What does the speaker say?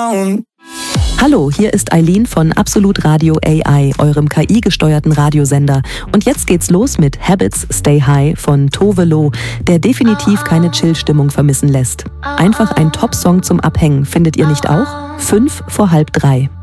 down. Hallo, hier ist Eileen von Absolut Radio AI, eurem KI-gesteuerten Radiosender. Und jetzt geht's los mit Habits Stay High von Tove Lo, der definitiv keine Chill-Stimmung vermissen lässt. Einfach ein Top-Song zum Abhängen, findet ihr nicht auch? 3:05.